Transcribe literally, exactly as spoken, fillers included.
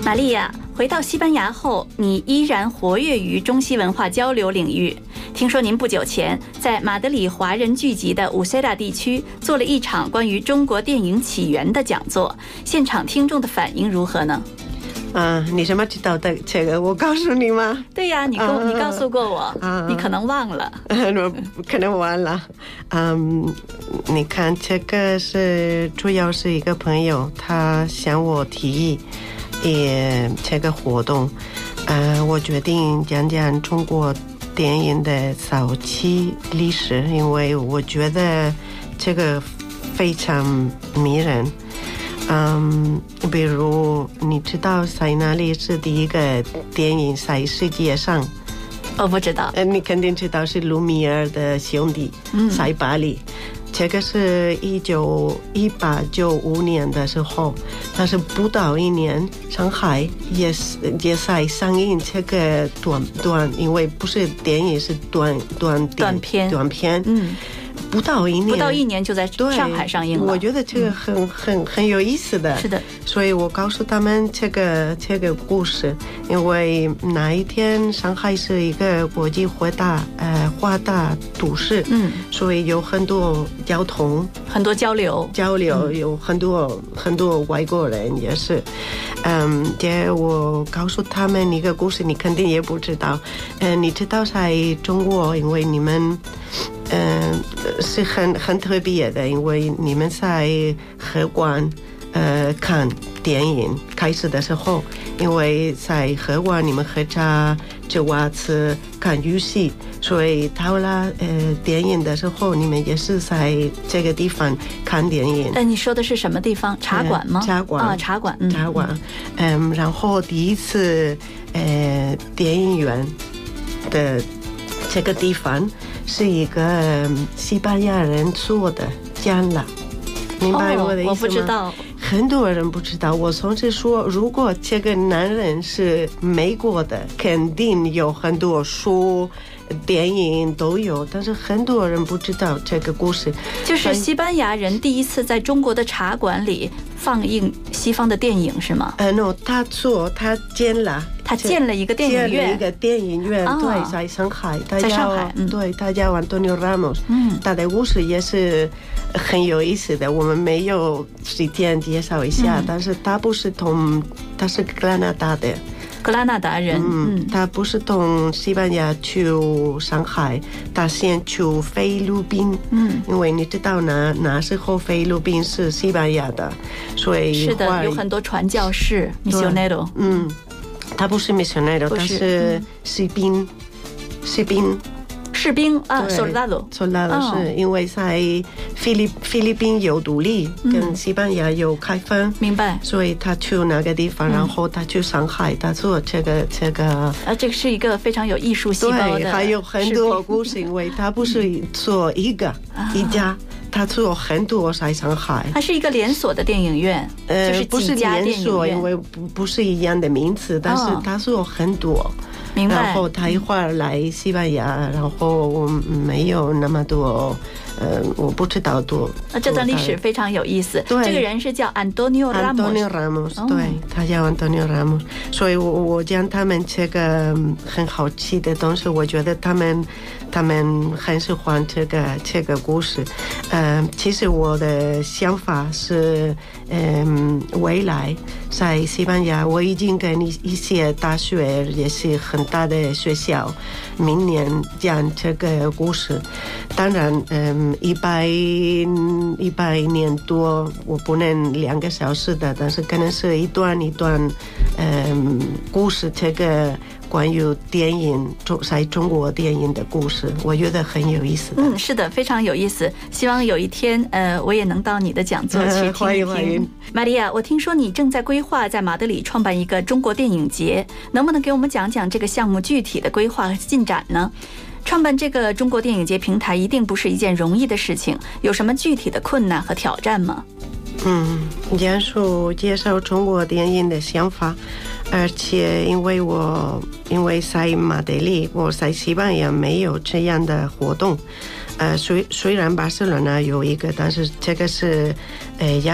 玛利亚，回到西班牙后，你依然活跃于中西文化交流领域。听说您不久前在马德里华人聚集的乌塞达地区做了一场关于中国电影起源的讲座，现场听众的反应如何呢？ 啊，你什么知道的这个？我告诉你吗？ 对呀，你跟、啊、你告诉过我、啊，你可能忘了。 我可能忘了。嗯，你看，这个是主要是一个朋友，他向我提议，也这个活动，呃，我决定讲讲中国电影的早期历史，因为我觉得这个非常迷人。嗯，比如你知道在哪里是第一个电影在世界上？ 我不知道。 呃，你肯定知道是卢米埃尔的兄弟，嗯，在巴黎。这个是一九一八九五年的时候，但是不到一年，上海也是也在上映这个短短，因为不是电影，是短短短片短片，嗯。不到一年， 不到一年就在上海上映了。 我觉得这个很、嗯、很很有意思的。 是的， 所以我告诉他们这个这个故事，因为那一天上海是一个国际化大呃化大都市，嗯，所以有很多交通， 很多交流交流，嗯、有很多很多外国人也是。嗯，这我告诉他们一个故事，你肯定也不知道。嗯、呃，你知道在中国，因为你们。嗯，是很很特别的，因为你们在荷馆呃看电影开始的时候，因为在荷馆你们喝茶、吃袜子、看游戏，所以到了呃电影的时候，你们也是在这个地方看电影。 但你说的是什么地方？茶馆吗？ 呃、茶馆啊，茶馆，嗯、 茶馆。嗯，然后第一次呃电影院的这个地方。是一个西班牙人做的讲了，明白我的意思吗？ 哦、我不知道， 很多人不知道。我总是说，如果这个男人是美国的，肯定有很多书、电影都有，但是很多人不知道这个故事。 就是西班牙人第一次在中国的茶馆里放映西方的电影，是吗？ 呃 ，no， 他做，他建了。 他建了一个电影院， 建了一个电影院，哦、对，在上海， 在上海，嗯、 对，他叫 Antonio Ramos，嗯，他的故事也是很有意思的，我们没有时间介绍一下，嗯、但是他不是从，他是格拉纳达的， 格拉纳达人， 嗯，嗯他不是从西班牙去上海，他先去菲律宾，嗯，因为你知道那那时候菲律宾是西班牙的，所以是的，有很多传教士 ，misionero， 嗯。他不是 misionero， 他是士兵，士兵， 士兵啊 ，soldado，soldado， 是因为在菲律菲律宾有独立，跟西班牙有开放， 明白？ 所以他去那个地方，然后他去上海，他做这个这个。 啊，这个是一个非常有艺术细胞的， 对，还有很多故事，因为他不是做一个一家。他做很多在上海， 它是一个连锁的电影院，呃，就是不是连锁，因为不不是一样的名字，但是他做很多，哦、 明白。 然后他一会儿来西班牙，然后没有那么多，呃，我不知道多。 啊，这段历史非常有意思。对，这个人是叫 Antonio Ramos。Antonio Ramos，、哦、对，他叫 Antonio Ramos。所以我我讲他们这个很好奇的东西，我觉得他们。他们很喜欢这个这个故事，呃，其实我的想法是，嗯、呃，未来在西班牙，我已经跟一些大学也是很大的学校，明年讲这个故事。当然，嗯、呃，一百一百年多，我不能两个小时的，但是可能是一段一段，嗯、呃，故事这个。关于电影中在中国电影的故事，我觉得很有意思的。 嗯，是的，非常有意思。希望有一天，呃，我也能到你的讲座去听一听。 欢迎欢迎。 玛利亚，我听说你正在规划在马德里创办一个中国电影节，能不能给我们讲讲这个项目具体的规划和进展呢？创办这个中国电影节平台一定不是一件容易的事情，有什么具体的困难和挑战吗？ 嗯，讲述介绍中国电影的想法，而且因为我因为在马德里，我在西班牙没有这样的活动，呃，虽虽然巴塞罗那有一个，但是这个是呃亚